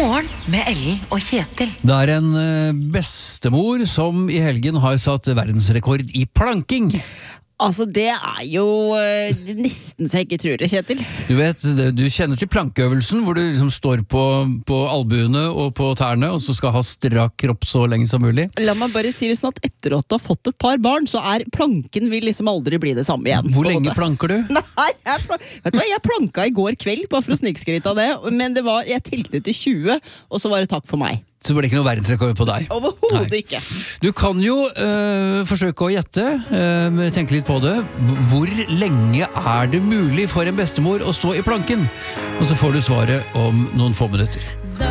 Morgen med Ellen og Kjetil. Det er en bestemor som i helgen har satt verdensrekord i planking. Altså, det er jo nesten så jeg ikke tror det, Kjetil. Du vet, du kjenner til plankeøvelsen, hvor du liksom står på albuene og på tærne, og så skal ha strak kropp så lenge som mulig. La meg bare si det sånn at etter at du har fått et par barn, så er planken vil liksom aldri bli det samme igjen. Hvor lenge planker du? Nei, vet du hva, jeg planka i går kveld, bare for å snikskryte av det, men jeg telte til 20, og så var det takk for meg. Så ble det ikke noe verdensrekord på deg. Overhodet ikke. Du kan jo forsøke å gjette, tenke litt på det. Hvor lenge er det mulig for en bestemor å stå i planken? Og så får du svaret om noen få minutter.